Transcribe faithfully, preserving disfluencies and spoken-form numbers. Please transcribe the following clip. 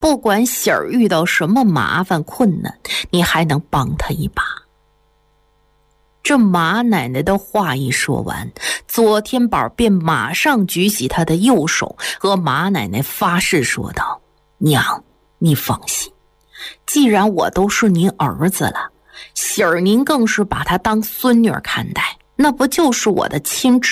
不管喜儿遇到什么麻烦困难，你还能帮他一把。这马奶奶的话一说完，左天宝便马上举起他的右手，和马奶奶发誓说道：娘，你放心，既然我都是您儿子了，喜儿您更是把他当孙女看待，那不就是我的亲侄